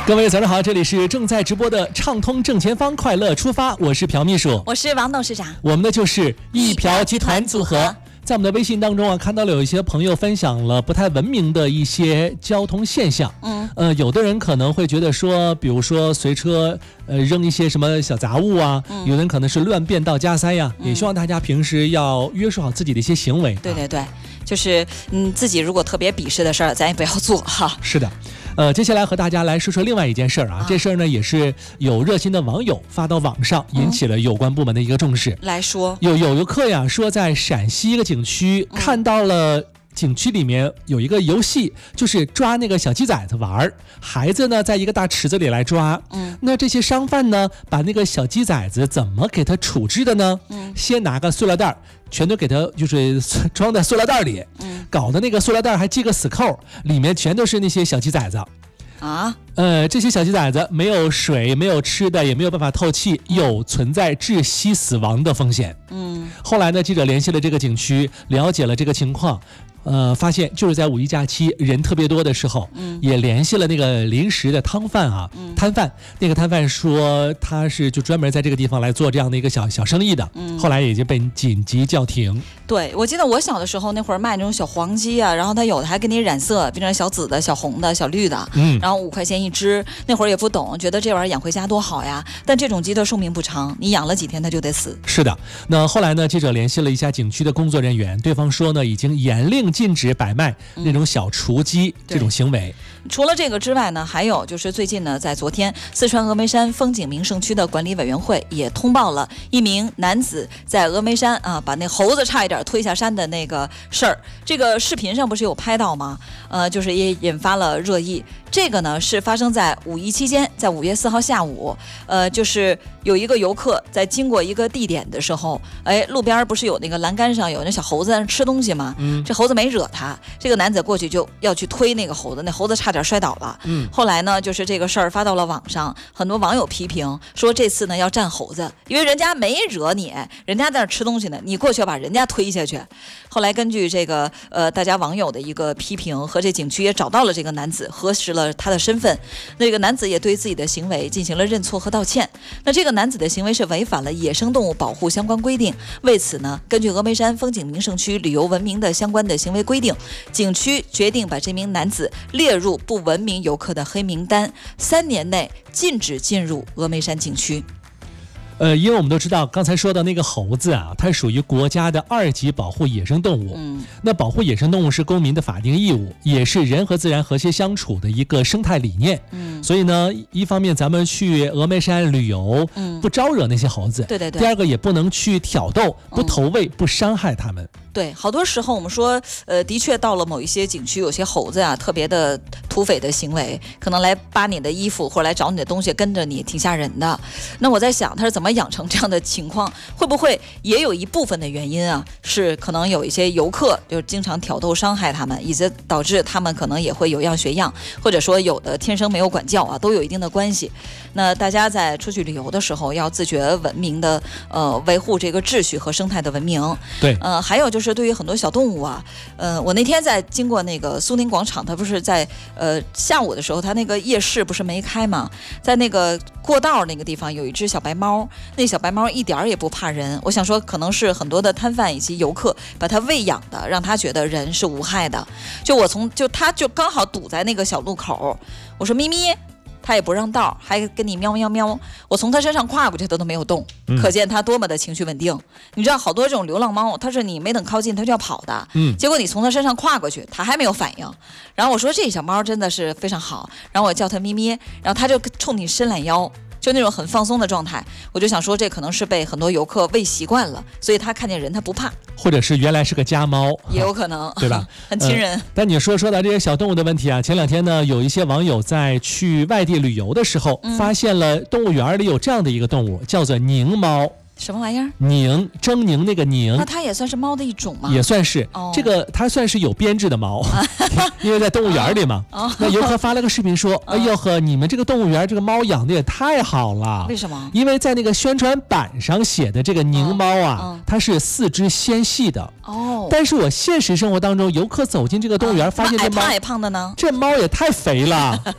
各位早上好，这里是正在直播的畅通正前方快乐出发，我是朴秘书， 我是王董事长， 我们的就是一朴集团组合。在我们的微信当中啊，看到了有一些朋友分享了不太文明的一些交通现象。有的人可能会觉得说，比如说随车扔一些什么小杂物啊，有的人可能是乱变道加塞呀，也希望大家平时要约束好自己的一些行为。 对对对，就是自己如果特别鄙视的事儿，咱也不要做哈。 是的。接下来和大家来说说另外一件事儿啊，这事儿呢也是有热心的网友发到网上，引起了有关部门的一个重视。 来说， 有游客呀说在陕西一个景区看到了景区里面有一个游戏，就是抓那个小鸡崽子玩，孩子呢在一个大池子里来抓。那这些商贩呢把那个小鸡崽子怎么给它处置的呢？先拿个塑料袋全都给它就是装在塑料袋里，搞的那个塑料袋还系个死扣，里面全都是那些小鸡崽子啊。 这些小鸡崽子没有水，没有吃的，也没有办法透气，有存在窒息死亡的风险。后来呢，记者联系了这个景区，了解了这个情况。发现就是在五一假期人特别多的时候，也联系了那个临时的摊贩啊，摊贩那个摊贩说他是就专门在这个地方来做这样的一个小生意的，后来也就被紧急叫停。 对，我记得我小的时候那会儿卖那种小黄鸡啊，然后他有的还给你染色，变成小紫的、小红的、小绿的，然后5块钱一只。那会儿也不懂，觉得这玩意儿养回家多好呀。但这种鸡的寿命不长，你养了几天它就得死。 是的，那后来呢，记者联系了一下景区的工作人员，对方说呢，已经严令禁止摆卖那种小雏鸡这种行为。 除了这个之外呢，还有就是最近呢，在昨天，四川峨眉山风景名胜区的管理委员会也通报了一名男子在峨眉山啊把那猴子差一点推下山的那个事儿。这个视频上不是有拍到吗？就是也引发了热议。这个呢是发生在五一期间，在5月4号下午，就是有一个游客在经过一个地点的时候，路边不是有那个栏杆上有那小猴子在那吃东西吗？这猴子没惹他，这个男子过去就要去推那个猴子，那猴子差点摔倒了。后来呢，就是这个事儿发到了网上，很多网友批评说这次呢要站猴子，因为人家没惹你，人家在那吃东西呢，你过去要把人家推下去。后来根据这个大家网友的一个批评和这景区也找到了这个男子，核实了他的身份。那个男子也对自己的行为进行了认错和道歉。那这个男子的行为是违反了野生动物保护相关规定。为此呢，根据峨眉山风景名胜区旅游文明的相关的行为规定，景区决定把这名男子列入不文明游客的黑名单，3年内禁止进入峨眉山景区。 因为我们都知道，刚才说的那个猴子啊，它属于国家的2级保护野生动物。那保护野生动物是公民的法定义务，也是人和自然和谐相处的一个生态理念。所以呢，一方面咱们去峨眉山旅游，不招惹那些猴子。对。第二个也不能去挑逗，不投喂，不伤害它们。 对，好多时候我们说，的确到了某一些景区，有些猴子啊特别的土匪的行为，可能来扒你的衣服或者来找你的东西，跟着你挺吓人的。那我在想，他是怎么养成这样的情况？会不会也有一部分的原因啊，是可能有一些游客就经常挑逗伤害他们，以致导致他们可能也会有样学样，或者说有的天生没有管教啊，都有一定的关系。那大家在出去旅游的时候，要自觉文明的维护这个秩序和生态的文明。 对， 还有就是对于很多小动物啊，我那天在经过那个苏宁广场，它不是在下午的时候，它那个夜市不是没开吗？在那个过道那个地方有一只小白猫，那小白猫一点也不怕人。我想说，可能是很多的摊贩以及游客把它喂养的，让它觉得人是无害的。它就刚好堵在那个小路口，我说咪咪。他也不让道，还跟你喵喵喵。我从他身上跨过去，他都没有动，可见他多么的情绪稳定。你知道，好多这种流浪猫，它是你没等靠近，它就要跑的。结果你从他身上跨过去，它还没有反应。然后我说这小猫真的是非常好，然后我叫它咪咪，然后它就冲你伸懒腰。就那种很放松的状态，我就想说这可能是被很多游客喂习惯了，所以他看见人他不怕， 或者是原来是个家猫， 也有可能， 对吧？ 很亲人。 但你说到这些小动物的问题啊，前2天呢，有一些网友在去外地旅游的时候，发现了动物园里有这样的一个动物，叫做狞猫。 什么玩意儿？ 狞，狰狞那个狞， 那它也算是猫的一种吗？ 也算是，这个它算是有编制的猫，因为在动物园里嘛。那游客发了个视频说：“哎呦呵，你们这个动物园这个猫养的也太好了。” 为什么？ 因为在那个宣传板上写的这个狞猫啊，它是4肢纤细的。但是我现实生活当中，游客走进这个动物园，发现这猫矮胖的呢， 这猫也太肥了。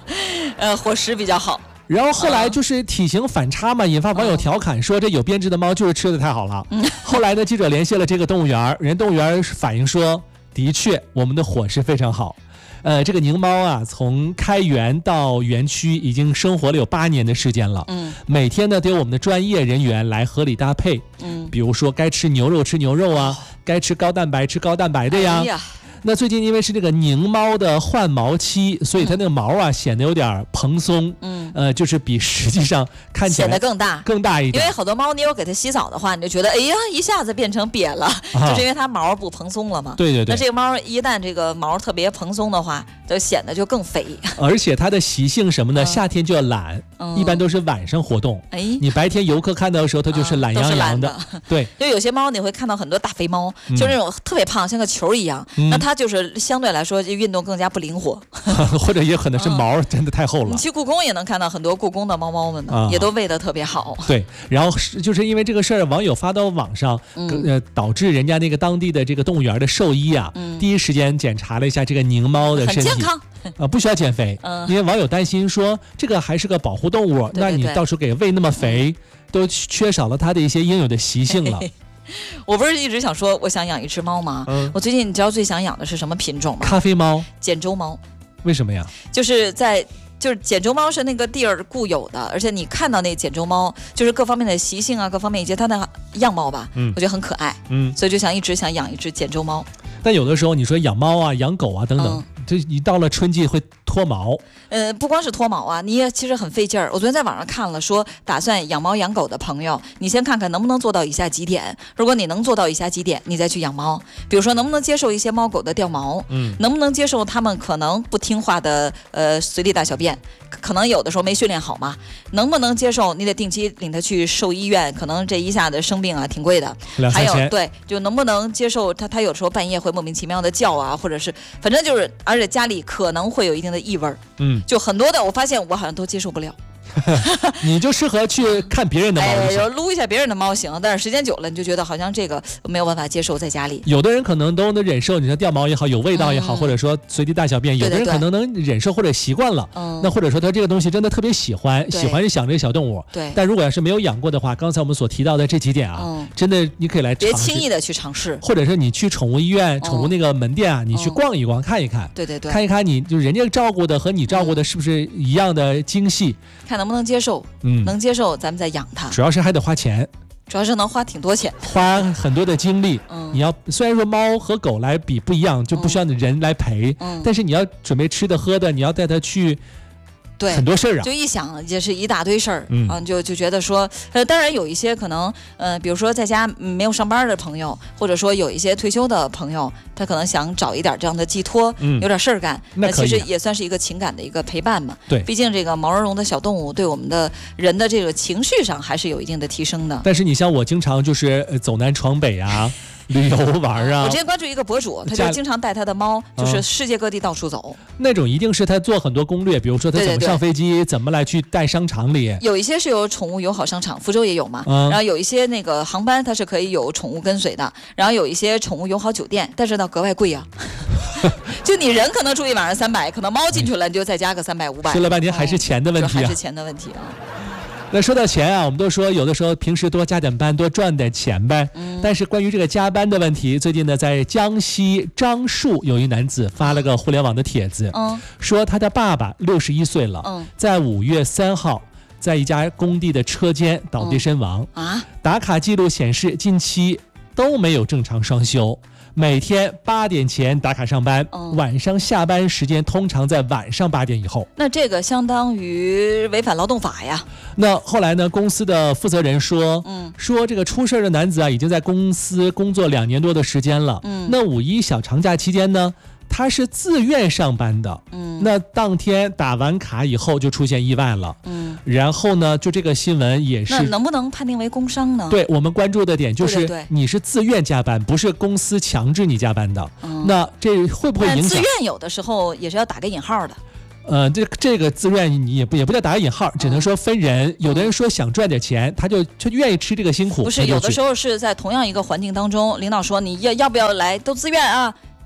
伙食比较好。 然后后来就是体型反差嘛，引发网友调侃说这有编制的猫就是吃的太好了。后来呢，记者联系了这个动物园，人动物园反映说，的确我们的伙食非常好。这个宁猫啊，从开园到园区已经生活了有8年的时间了。每天呢都有我们的专业人员来合理搭配。比如说该吃牛肉吃牛肉啊，该吃高蛋白吃高蛋白的呀。那最近因为是这个宁猫的换毛期，所以它那个毛啊显得有点蓬松，就是比实际上看起来显得更大一点。 因为好多猫你有给它洗澡的话，你就觉得哎呀一下子变成瘪了，就是因为它毛不蓬松了嘛。 对。 那这个猫一旦这个毛特别蓬松的话，就显得就更肥。 而且它的习性什么呢？夏天就要懒，一般都是晚上活动。你白天游客看到的时候，它就是懒洋洋的。对， 就有些猫你会看到很多大肥猫，就是那种特别胖，像个球一样。那它就是相对来说运动更加不灵活， 或者也可能是毛真的太厚了。 你去故宫也能看到很多故宫的猫们呢，也都喂得特别好。 对，然后就是因为这个事儿，网友发到网上，导致人家那个当地的这个动物园的兽医啊，第一时间检查了一下这个宁猫的身体， 很健康。 不需要减肥，因为网友担心说这个还是个保护动物，那你到时候给喂那么肥，都缺少了它的一些应有的习性了。 我不是一直想说我想养一只猫吗？我最近你知道最想养的是什么品种吗？ 咖啡猫、 简州猫。 为什么呀？ 就是简州猫是那个地儿固有的，而且你看到那简州猫，就是各方面的习性啊，各方面以及它的样貌吧，我觉得很可爱，所以就一直想养一只简州猫。 但有的时候你说养猫啊、养狗啊等等，这一到了春季会脱毛。 不光是脱毛啊，你也其实很费劲儿。我昨天在网上看了，说打算养猫养狗的朋友，你先看看能不能做到以下几点。如果你能做到以下几点，你再去养猫。比如说，能不能接受一些猫狗的掉毛？能不能接受它们可能不听话的随地大小便？可能有的时候没训练好嘛。能不能接受你得定期领它去兽医院？可能这一下子生病啊，挺贵的。还有对，就能不能接受它有时候半夜会莫名其妙的叫啊，或者是反正就是，而且家里可能会有一定的异味。就很多的，我发现我好像都接受不了。 你就适合去看别人的猫就撸一下别人的猫行，但是时间久了你就觉得好像这个没有办法接受在家里。 有的人可能都能忍受你的掉毛也好，有味道也好，或者说随地大小便，有的人可能能忍受或者习惯了。那或者说他这个东西真的特别喜欢想这个小动物。 对。 但如果要是没有养过的话，刚才我们所提到的这几点啊，真的你可以来尝试， 别轻易的去尝试， 或者是你去宠物医院、宠物那个门店啊，你去逛一逛、看一看。 对， 看一看你就人家照顾的和你照顾的是不是一样的精细， 看能不能接受。能接受咱们再养它， 主要是还得花钱， 主要是能花挺多钱， 花很多的精力。你要虽然说猫和狗来比不一样，就不需要人来陪，但是你要准备吃的喝的，你要带它去。 对， 很多事儿啊， 就一想也是一大堆事儿，就觉得说，当然有一些可能，比如说在家没有上班的朋友，或者说有一些退休的朋友，他可能想找一点这样的寄托，有点事儿干，那其实也算是一个情感的一个陪伴嘛。 对， 毕竟这个毛茸茸的小动物对我们的人的这个情绪上还是有一定的提升的。 但是你像我经常就是走南闯北啊。旅游玩啊！ 我之前关注一个博主，他就经常带他的猫，就是世界各地到处走。 那种一定是他做很多攻略，比如说他怎么上飞机，怎么来去带商场里。 有一些是有宠物友好商场，福州也有嘛。然后有一些那个航班它是可以有宠物跟随的，然后有一些宠物友好酒店，但是呢格外贵啊。就你人可能住一晚上300，可能猫进去了你就再加个300、500。 说了半天还是钱的问题啊！ 还是钱的问题啊。 那说到钱啊，我们都说有的时候平时多加点班，多赚点钱呗。但是关于这个加班的问题，最近呢，在江西樟树有一男子发了个互联网的帖子，说他的爸爸61岁了，在5月3号在一家工地的车间倒地身亡。打卡记录显示，近期都没有正常双休。每天8点前打卡上班，晚上下班时间通常在晚上8点以后。 那这个相当于违反劳动法呀。 那后来呢，公司的负责人说，说这个出事的男子啊，已经在公司工作2年多的时间了。那5一小长假期间呢，他是自愿上班的。那当天打完卡以后就出现意外了。然后呢，就这个新闻也是， 那能不能判定为工伤呢？ 对，我们关注的点就是你是自愿加班，不是公司强制你加班的。那这会不会影响？ 自愿有的时候也是要打个引号的。 这个自愿你也不叫打个引号，只能说分人。有的人说想赚点钱，他就愿意吃这个辛苦。 不是，有的时候是在同样一个环境当中，领导说你要不要来，都自愿啊。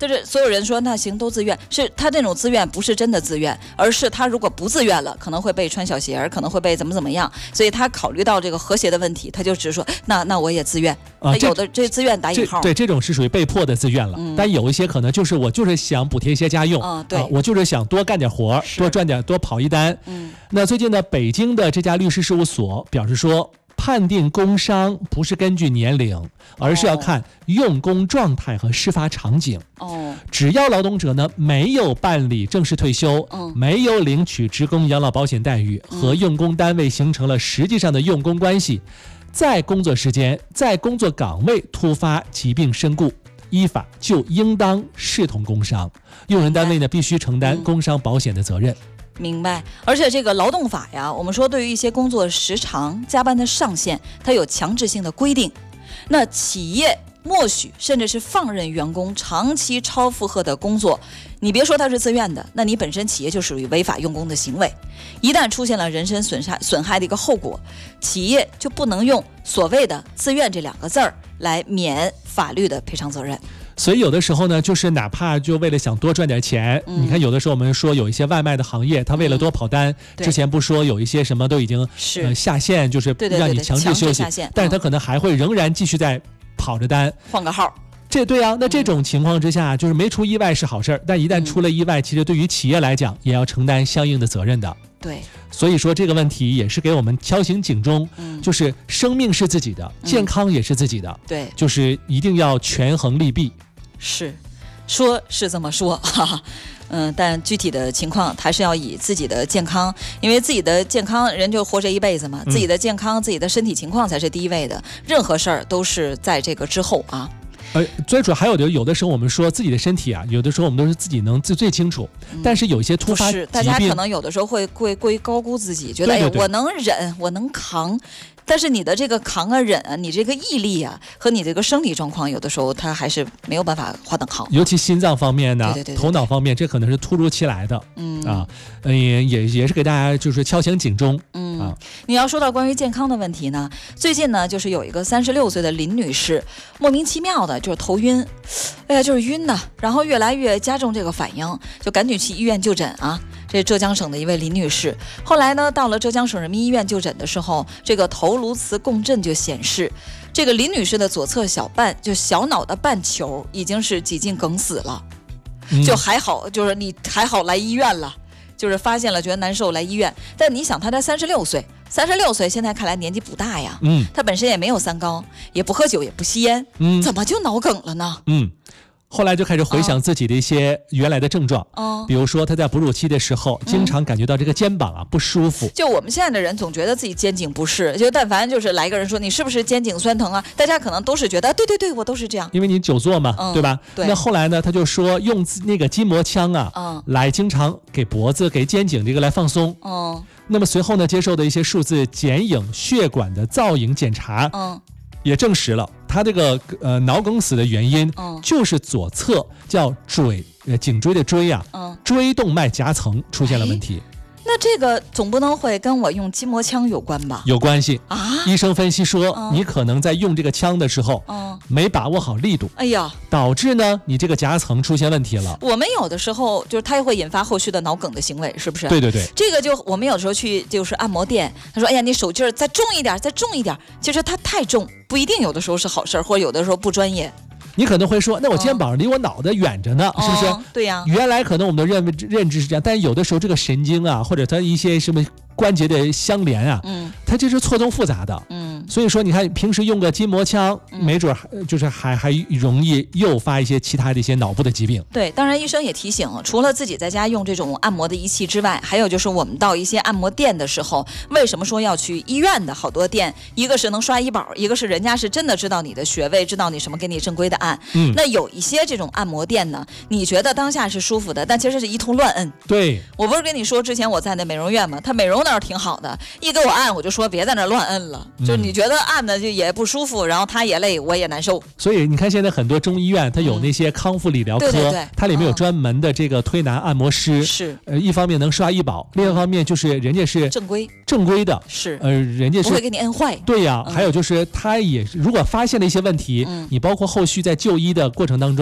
就是所有人说那行都自愿，是他这种自愿不是真的自愿，而是他如果不自愿了，可能会被穿小鞋，可能会被怎么样，所以他考虑到这个和谐的问题，他就只说那我也自愿。有的这自愿打引号， 对，这种是属于被迫的自愿了。但有一些可能就是我就是想补贴一些家用， 对， 我就是想多干点活，多赚点，多跑一单。那最近呢，北京的这家律师事务所表示说，判定工伤不是根据年龄，而是要看用工状态和事发场景。只要劳动者呢没有办理正式退休，没有领取职工养老保险待遇，和用工单位形成了实际上的用工关系，在工作时间、在工作岗位突发疾病身故，依法就应当视同工伤，用人单位呢必须承担工伤保险的责任。 明白。而且这个劳动法呀，我们说对于一些工作时长、加班的上限，它有强制性的规定。那企业默许甚至是放任员工长期超负荷的工作，你别说他是自愿的，那你本身企业就属于违法用工的行为。一旦出现了人身损害的一个后果，企业就不能用所谓的自愿这2个字儿来免法律的赔偿责任。 所以有的时候呢，就是哪怕就为了想多赚点钱，你看有的时候我们说有一些外卖的行业，他为了多跑单，之前不说有一些什么都已经下线，就是让你强制休息，但是他可能还会仍然继续在跑着单， 换个号。 对啊，那这种情况之下，就是没出意外是好事，但一旦出了意外，其实对于企业来讲也要承担相应的责任的。 对， 所以说这个问题也是给我们敲醒警钟，就是生命是自己的，健康也是自己的， 对， 就是一定要权衡利弊。 是，说是这么说，哈哈，但具体的情况还是要以自己的健康，因为自己的健康，人就活这一辈子嘛，自己的健康、自己的身体情况才是第一位的，任何事儿都是在这个之后啊。 最主要还有的时候我们说自己的身体啊，有的时候我们都是自己能最清楚，但是有一些突发疾病， 大家可能有的时候会过于高估自己，觉得对我能忍，我能扛。但是你的这个扛啊忍啊，你这个毅力啊和你这个生理状况，有的时候它还是没有办法划等号。 尤其心脏方面呢， 对， 头脑方面，这可能是突如其来的。也是给大家就是敲醒警钟。 你要说到关于健康的问题呢，最近呢就是有一个36岁的林女士，莫名其妙的就是头晕，就是晕呢，然后越来越加重这个反应，就赶紧去医院就诊啊。这是浙江省的一位林女士，后来呢到了浙江省人民医院就诊的时候，这个头颅磁共振就显示，这个林女士的左侧小脑的半球已经是几近梗死了，就还好，就是你还好来医院了，就是发现了觉得难受来医院，但你想她才36岁，现在看来年纪不大呀，她本身也没有三高，也不喝酒也不吸烟，怎么就脑梗了呢？ 后来就开始回想自己的一些原来的症状，比如说他在哺乳期的时候，经常感觉到这个肩膀不舒服。 就我们现在的人总觉得自己肩颈不适，就但凡就是来个人说你是不是肩颈酸疼啊，大家可能都是觉得对，我都是这样， 因为你久坐嘛，对吧？对。那后来呢，他就说用那个筋膜枪来经常给脖子、给肩颈这个来放松。那么随后呢，接受的一些数字剪影血管的造影检查，也证实了他这个脑梗死的原因就是左侧叫颈椎的椎椎动脉夹层出现了问题。 那这个总不能会跟我用筋膜枪有关吧？ 有关系啊！医生分析说，你可能在用这个枪的时候，没把握好力度，导致呢你这个夹层出现问题了。 我们有的时候就是它会引发后续的脑梗的行为，是不是？ 对， 这个就我们有的时候去就是按摩店，他说，哎呀，你手劲儿再重一点，其实它太重不一定有的时候是好事，或者有的时候不专业。 你可能会说，那我肩膀离我脑袋远着呢，是不是？ 对呀。 原来可能我们的认知是这样，但有的时候这个神经或者它一些什么关节的相连它这是错综复杂的。所以说你看平时用个筋膜枪，没准就是还容易诱发一些其他的一些脑部的疾病。 对，当然医生也提醒，除了自己在家用这种按摩的仪器之外，还有就是我们到一些按摩店的时候，为什么说要去医院的好多店，一个是能刷医保，一个是人家是真的知道你的穴位，知道你什么，给你正规的按。那有一些这种按摩店呢，你觉得当下是舒服的，但其实是一通乱摁。 对， 我不是跟你说之前我在那美容院吗？他美容那儿挺好的，一给我按我就说别在那乱摁了，就你觉得按的就也不舒服，然后他也累，我也难受。 所以你看现在很多中医院它有那些康复理疗科，它里面有专门的这个推拿按摩师， 是一方面能刷医保，另一方面就是人家是正规的， 是人家是不会给你摁坏。 对呀，还有就是他也如果发现了一些问题，你包括后续在就医的过程当中